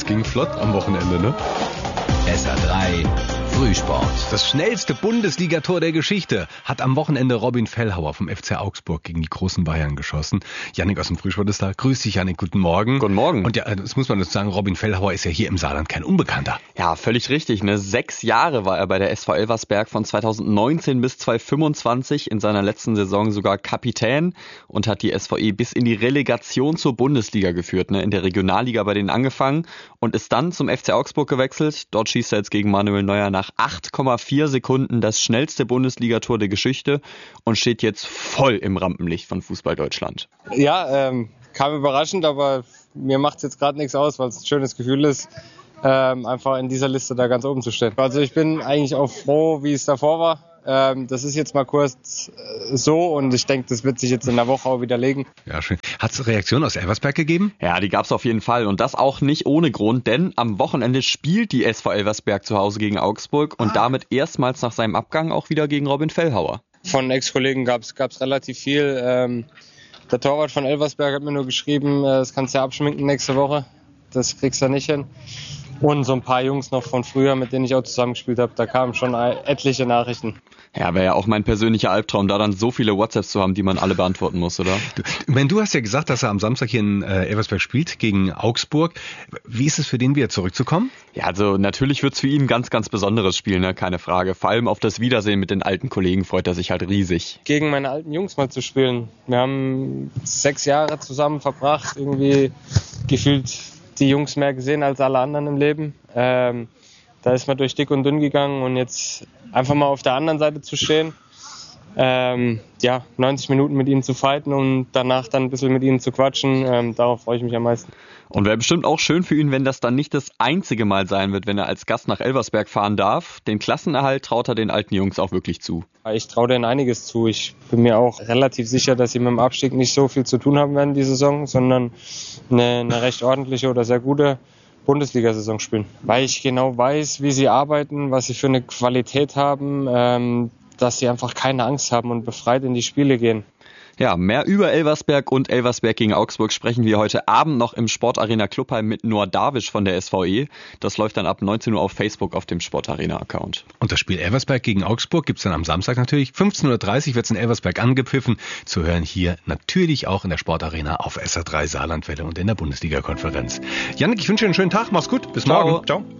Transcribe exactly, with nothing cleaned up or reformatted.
ging flott am Wochenende, ne? S R drei Frühsport. Das schnellste Bundesligator der Geschichte hat am Wochenende Robin Fellhauer vom F C Augsburg gegen die großen Bayern geschossen. Jannik aus dem Frühsport ist da. Grüß dich, Jannik. Guten Morgen. Guten Morgen. Und ja, das muss man jetzt sagen, Robin Fellhauer ist ja hier im Saarland kein Unbekannter. Ja, völlig richtig. Ne? Sechs Jahre war er bei der S V Elversberg, von zweitausendneunzehn bis zweitausendfünfundzwanzig, in seiner letzten Saison sogar Kapitän, und hat die S V E bis in die Relegation zur Bundesliga geführt. Ne? In der Regionalliga bei denen angefangen und ist dann zum F C Augsburg gewechselt. Dort schießt er jetzt gegen Manuel Neuer nach acht Komma vier Sekunden das schnellste Bundesligator der Geschichte und steht jetzt voll im Rampenlicht von Fußball Deutschland. Ja, ähm, kam überraschend, aber mir macht es jetzt gerade nichts aus, weil es ein schönes Gefühl ist, ähm, einfach in dieser Liste da ganz oben zu stehen. Also ich bin eigentlich auch froh, wie es davor war. Ähm, das ist jetzt mal kurz äh, so und ich denke, das wird sich jetzt in der Woche auch widerlegen. Ja, schön. Hat es Reaktionen aus Elversberg gegeben? Ja, die gab es auf jeden Fall, und das auch nicht ohne Grund, denn am Wochenende spielt die S V Elversberg zu Hause gegen Augsburg und ah. damit erstmals nach seinem Abgang auch wieder gegen Robin Fellhauer. Von Ex-Kollegen gab es relativ viel. Ähm, der Torwart von Elversberg hat mir nur geschrieben, äh, das kannst du ja abschminken nächste Woche, das kriegst du nicht hin. Und so ein paar Jungs noch von früher, mit denen ich auch zusammengespielt habe, da kamen schon etliche Nachrichten. Ja, wäre ja auch mein persönlicher Albtraum, da dann so viele WhatsApps zu haben, die man alle beantworten muss, oder? Du, wenn du hast ja gesagt, dass er am Samstag hier in äh, Elversberg spielt gegen Augsburg. Wie ist es für den, wieder zurückzukommen? Ja, also natürlich wird's für ihn ein ganz, ganz besonderes Spiel, ne? Keine Frage. Vor allem auf das Wiedersehen mit den alten Kollegen freut er sich halt riesig. Gegen meine alten Jungs mal zu spielen. Wir haben sechs Jahre zusammen verbracht, irgendwie gefühlt die Jungs mehr gesehen als alle anderen im Leben. Ähm, da ist man durch dick und dünn gegangen, und jetzt einfach mal auf der anderen Seite zu stehen, ähm, ja, neunzig Minuten mit ihnen zu fighten und danach dann ein bisschen mit ihnen zu quatschen, ähm, darauf freue ich mich am meisten. Und wäre bestimmt auch schön für ihn, wenn das dann nicht das einzige Mal sein wird, wenn er als Gast nach Elversberg fahren darf. Den Klassenerhalt traut er den alten Jungs auch wirklich zu. Ich traue denen einiges zu. Ich bin mir auch relativ sicher, dass sie mit dem Abstieg nicht so viel zu tun haben werden die Saison, sondern eine, eine recht ordentliche oder sehr gute Bundesliga-Saison spielen. Weil ich genau weiß, wie sie arbeiten, was sie für eine Qualität haben, ähm, dass sie einfach keine Angst haben und befreit in die Spiele gehen. Ja, mehr über Elversberg und Elversberg gegen Augsburg sprechen wir heute Abend noch im Sportarena Clubheim mit Noah Darwisch von der S V E. Das läuft dann ab neunzehn Uhr auf Facebook auf dem Sportarena-Account. Und das Spiel Elversberg gegen Augsburg gibt's dann am Samstag natürlich. fünfzehn Uhr dreißig wird's in Elversberg angepfiffen. Zu hören hier natürlich auch in der Sportarena auf S R drei Saarlandwelle und in der Bundesliga-Konferenz. Jannik, ich wünsche dir einen schönen Tag. Mach's gut. Bis Ciao. morgen. Ciao.